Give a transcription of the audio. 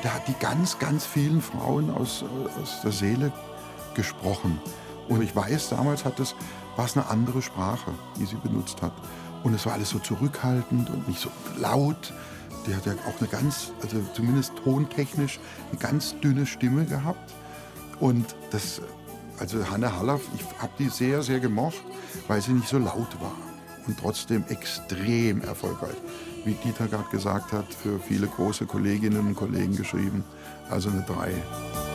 der hat die ganz, ganz vielen Frauen aus der Seele gesprochen. Und ich weiß, damals war es eine andere Sprache, die sie benutzt hat. Und es war alles so zurückhaltend und nicht so laut. Der hat ja auch eine ganz, also zumindest tontechnisch, eine ganz dünne Stimme gehabt. Und also Hanne Haller, ich habe die sehr, sehr gemocht, weil sie nicht so laut war und trotzdem extrem erfolgreich. Wie Dieter gerade gesagt hat, für viele große Kolleginnen und Kollegen geschrieben, also eine 3.